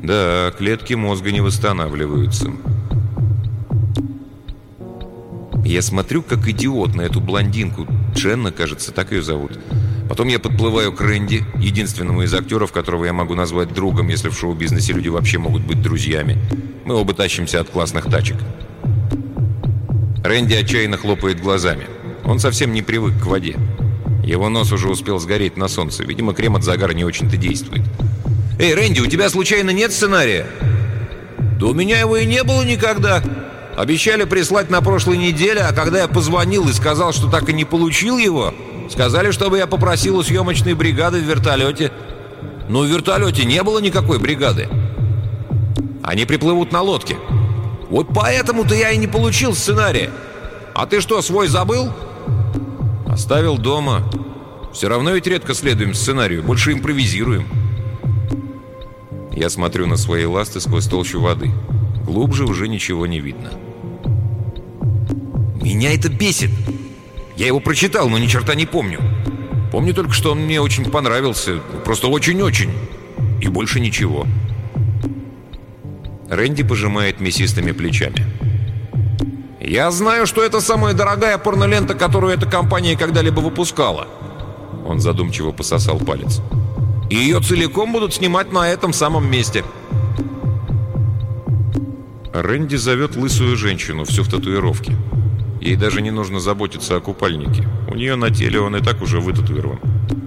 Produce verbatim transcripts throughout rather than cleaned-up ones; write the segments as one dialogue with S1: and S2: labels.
S1: Да, клетки мозга не восстанавливаются. Я смотрю, как идиот, на эту блондинку. Дженна, кажется, так ее зовут. Потом я подплываю к Рэнди, единственному из актеров, которого я могу назвать другом, если в шоу-бизнесе люди вообще могут быть друзьями. Мы оба тащимся от классных тачек. Рэнди отчаянно хлопает глазами. Он совсем не привык к воде. Его нос уже успел сгореть на солнце. Видимо, крем от загара не очень-то действует. «Эй, Рэнди, у тебя случайно нет сценария?» «Да у меня его и не было никогда. Обещали прислать на прошлой неделе, а когда я позвонил и сказал, что так и не получил его, сказали, чтобы я попросил у съемочной бригады в вертолете. Но в вертолете не было никакой бригады. Они приплывут на лодке. Вот поэтому-то я и не получил сценария. А ты что, свой забыл?» «Оставил дома. Все равно ведь редко следуем сценарию, больше импровизируем». Я смотрю на свои ласты сквозь толщу воды. Глубже уже ничего не видно. Меня это бесит. Я его прочитал, но ни черта не помню. Помню только, что он мне очень понравился. Просто очень-очень. И больше ничего. Рэнди пожимает мясистыми плечами. «Я знаю, что это самая дорогая порнолента, которую эта компания когда-либо выпускала». Он задумчиво пососал палец. «И ее целиком будут снимать на этом самом месте». Рэнди зовет лысую женщину, всю в татуировке. Ей даже не нужно заботиться о купальнике. У нее на теле он и так уже вытатуирован.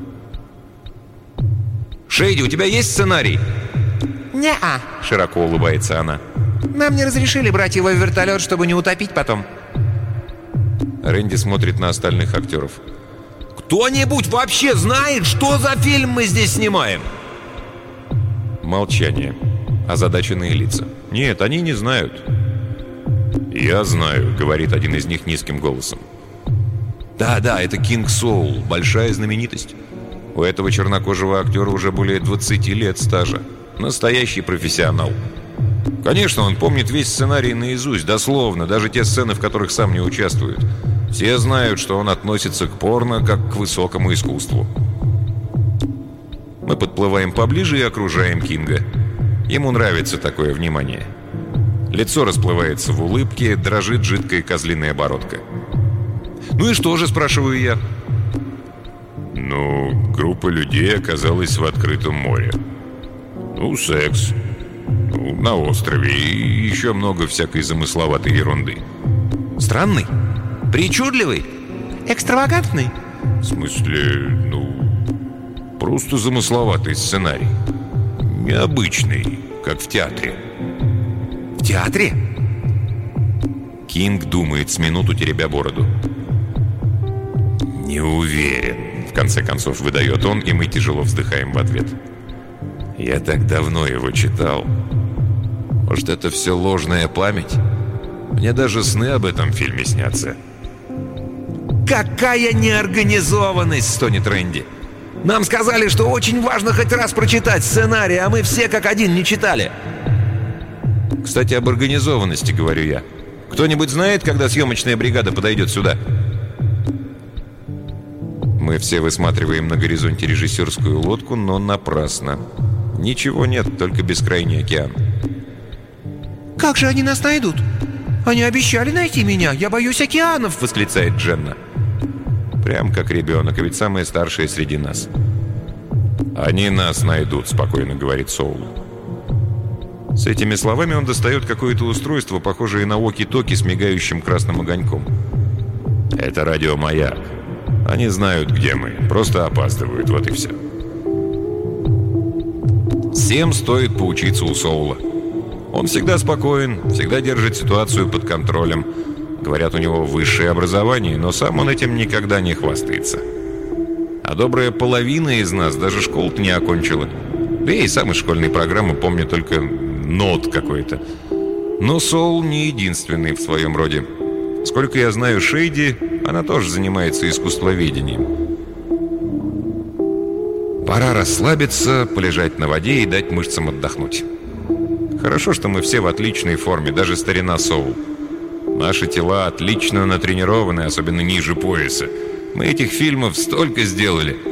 S1: «Шейди, у тебя есть сценарий?»
S2: «Не-а»,
S1: — широко улыбается она.
S2: «Нам не разрешили брать его в вертолет, чтобы не утопить потом».
S1: Рэнди смотрит на остальных актеров.
S3: «Кто-нибудь вообще знает, что за фильм мы здесь снимаем?»
S1: Молчание. Озадаченные лица. Нет, они не знают. «Я знаю», — говорит один из них низким голосом. «Да-да, это Кинг Соул, большая знаменитость. У этого чернокожего актера уже более двадцати лет стажа. Настоящий профессионал. Конечно, он помнит весь сценарий наизусть, дословно, даже те сцены, в которых сам не участвует. Все знают, что он относится к порно как к высокому искусству». Мы подплываем поближе и окружаем Кинга. Ему нравится такое внимание. Лицо расплывается в улыбке, дрожит жидкая козлиная бородка. «Ну и что же?» – спрашиваю я. «Ну, группа людей оказалась в открытом море. Ну, секс. Ну, на острове. И еще много всякой замысловатой ерунды».
S3: «Странный? Причудливый? Экстравагантный?»
S1: «В смысле, ну, просто замысловатый сценарий. Необычный, как в театре».
S3: «В театре?»
S1: Кинг думает с минуту, теребя бороду. «Не уверен», — в конце концов выдает он, и мы тяжело вздыхаем в ответ. «Я так давно его читал. Может, это все ложная память? Мне даже сны об этом фильме снятся».
S3: «Какая неорганизованность!» — стонет Рэнди. «Нам сказали, что очень важно хоть раз прочитать сценарий, а мы все как один не читали».
S1: «Кстати, об организованности, — говорю я. Кто-нибудь знает, когда съемочная бригада подойдет сюда?» Мы все высматриваем на горизонте режиссерскую лодку, но напрасно. Ничего нет, только бескрайний океан.
S2: «Как же они нас найдут? Они обещали найти меня, я боюсь океанов!» —
S1: восклицает Дженна. Прям как ребенок, а ведь самая старшая среди нас. «Они нас найдут», — спокойно говорит Соул. С этими словами он достает какое-то устройство, похожее на воки-токи с мигающим красным огоньком. «Это радиомаяк. Они знают, где мы, просто опаздывают, вот и все». Всем стоит поучиться у Соула. Он всегда спокоен, всегда держит ситуацию под контролем. Говорят, у него высшее образование, но сам он этим никогда не хвастается. А добрая половина из нас даже школу-то не окончила. Да я и сам из школьной программы помню только нот какой-то. Но Соул не единственный в своем роде. Сколько я знаю Шейди, она тоже занимается искусствоведением. Пора расслабиться, полежать на воде и дать мышцам отдохнуть. Хорошо, что мы все в отличной форме, даже старина Соул. Наши тела отлично натренированы, особенно ниже пояса. Мы этих фильмов столько сделали.